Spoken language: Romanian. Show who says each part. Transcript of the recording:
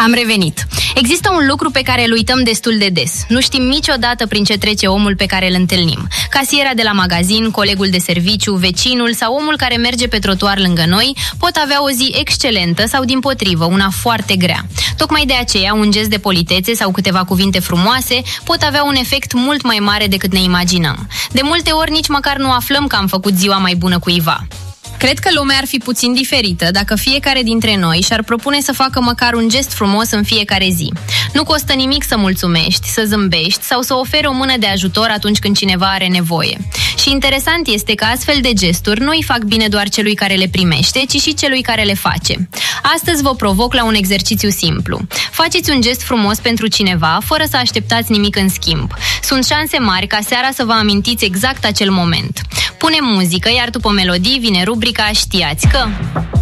Speaker 1: Am revenit. Există un lucru pe care îl uităm destul de des. Nu știm niciodată prin ce trece omul pe care îl întâlnim. Casiera de la magazin, colegul de serviciu, vecinul sau omul care merge pe trotuar lângă noi pot avea o zi excelentă sau, dimpotrivă, una foarte grea. Tocmai de aceea, un gest de politețe sau câteva cuvinte frumoase pot avea un efect mult mai mare decât ne imaginăm. De multe ori nici măcar nu aflăm că am făcut ziua mai bună cuiva. Cred că lumea ar fi puțin diferită dacă fiecare dintre noi și-ar propune să facă măcar un gest frumos în fiecare zi. Nu costă nimic să mulțumești, să zâmbești sau să oferi o mână de ajutor atunci când cineva are nevoie. Și interesant este că astfel de gesturi nu îi fac bine doar celui care le primește, ci și celui care le face. Astăzi vă provoc la un exercițiu simplu. Faceți un gest frumos pentru cineva, fără să așteptați nimic în schimb. Sunt șanse mari ca seara să vă amintiți exact acel moment. Punem muzică, iar după melodii vine rubrica Știați că...